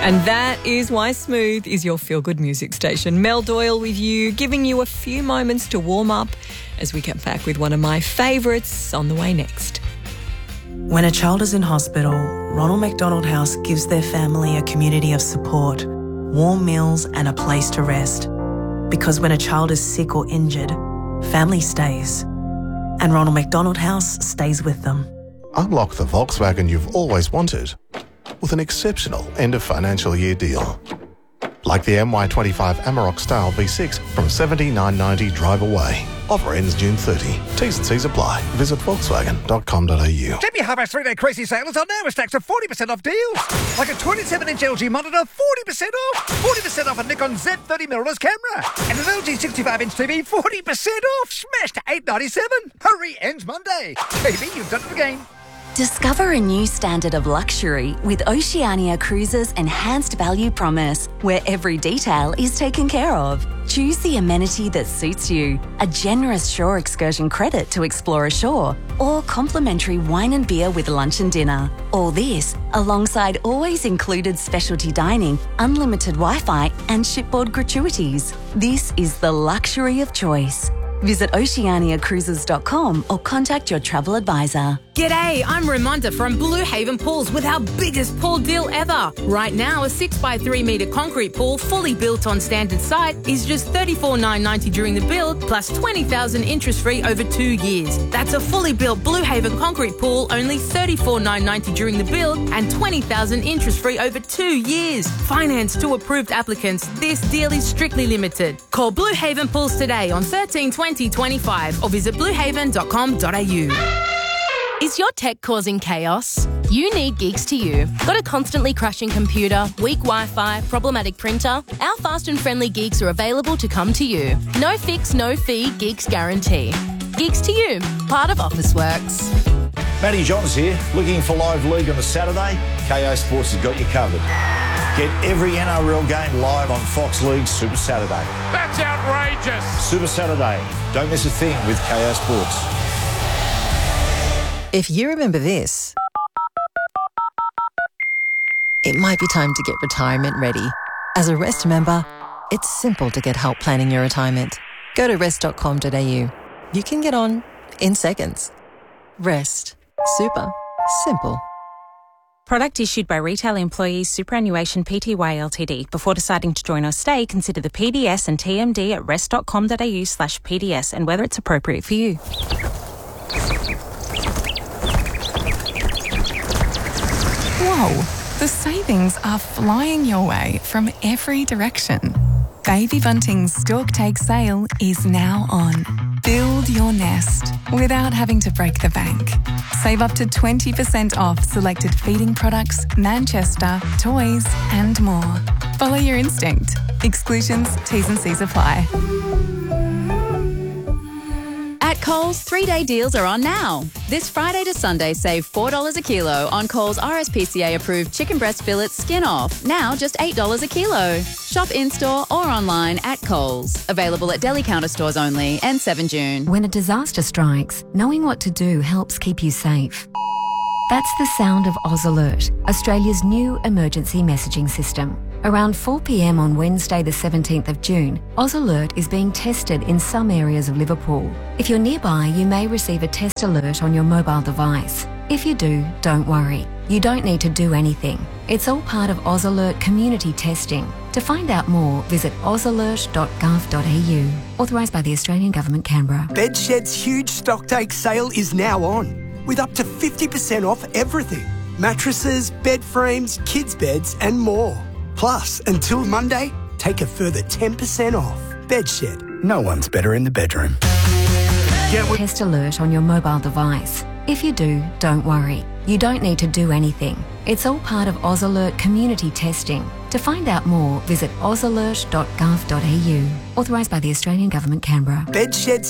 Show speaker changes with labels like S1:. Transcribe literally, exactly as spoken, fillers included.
S1: And that is why Smooth is your feel-good music station. Mel Doyle with you, giving you a few moments to warm up as we get back with one of my favourites on the way next.
S2: When a child is in hospital, Ronald McDonald House gives their family a community of support, warm meals and a place to rest. Because when a child is sick or injured, family stays. And Ronald McDonald House stays with them.
S3: Unlock the Volkswagen you've always wanted with an exceptional end of financial year deal. Like the M Y twenty-five Amarok Style V six from seventy-nine ninety drive away. Offer ends June thirtieth. T's and C's apply. Visit volkswagen dot com dot a u.
S4: J B Hi-Fi's three-day crazy sale is on now with stacks of forty percent off deals. Like a twenty-seven inch L G monitor, forty percent off. forty percent off a Nikon Z thirty mirrorless camera. And an L G sixty-five inch T V, forty percent off. Smashed to eight ninety-seven. Hurry, ends Monday. J B, you've done it again.
S5: Discover a new standard of luxury with Oceania Cruises' enhanced value promise, where every detail is taken care of. Choose the amenity that suits you, a generous shore excursion credit to explore ashore, or complimentary wine and beer with lunch and dinner. All this alongside always included specialty dining, unlimited Wi-Fi and shipboard gratuities. This is the luxury of choice. Visit oceania cruises dot com or contact your travel advisor.
S6: G'day, I'm Ramonda from Blue Haven Pools with our biggest pool deal ever. Right now, a six by three metre concrete pool fully built on standard site is just thirty-four thousand nine hundred ninety dollars during the build plus twenty thousand dollars interest free over two years. That's a fully built Blue Haven concrete pool, only thirty-four thousand nine hundred ninety dollars during the build and twenty thousand dollars interest free over two years. Finance to approved applicants. This deal is strictly limited. Call Blue Haven Pools today on thirteen twenty twenty-five or visit blue haven dot com dot a u.
S7: Is your tech causing chaos? You need Geeks to You. Got a constantly crashing computer, weak Wi-Fi, problematic printer? Our fast and friendly Geeks are available to come to you. No fix, no fee, Geeks guarantee. Geeks to You, part of Officeworks.
S8: Matty Johns here. Looking for live league on a Saturday? K O Sports has got you covered. Get every N R L game live on Fox League Super Saturday.
S9: That's outrageous.
S8: Super Saturday. Don't miss a thing with K O Sports.
S10: If you remember this, it might be time to get retirement ready. As a Rest member, it's simple to get help planning your retirement. Go to rest dot com dot a u. You can get on in seconds. Rest. Super. Simple.
S11: Product issued by Retail Employees Superannuation Pty Ltd. Before deciding to join or stay, consider the P D S and T M D at rest dot com dot a u slash P D S and whether it's appropriate for you.
S12: Whoa, the savings are flying your way from every direction. Baby Bunting's Stork Take sale is now on. Build your nest without having to break the bank. Save up to twenty percent off selected feeding products, Manchester, toys and more. Follow your instinct. Exclusions, T's and C's apply.
S13: At Coles, three-day deals are on now. This Friday to Sunday, save four dollars a kilo on Coles R S P C A-approved chicken breast fillets skin off, now just eight dollars a kilo. Shop in-store or online at Coles. Available at deli counter stores only, and seven June.
S14: When a disaster strikes, knowing what to do helps keep you safe. That's the sound of Oz Alert, Australia's new emergency messaging system. Around four p m on Wednesday the seventeenth of June, Oz Alert is being tested in some areas of Liverpool. If you're nearby, you may receive a test alert on your mobile device. If you do, don't worry. You don't need to do anything. It's all part of Oz Alert community testing. To find out more, visit oz alert dot gov dot a u. Authorised by the Australian Government, Canberra.
S15: Bedshed's huge stock take sale is now on, with up to fifty percent off everything. Mattresses, bed frames, kids' beds and more. Plus, until Monday, take a further ten percent off. Bedshed. No one's better in the bedroom.
S14: Get Test alert on your mobile device. If you do, don't worry. You don't need to do anything. It's all part of Oz Alert community testing. To find out more, visit oz alert dot gov dot a u. Authorised by the Australian Government, Canberra.
S15: Bedshed's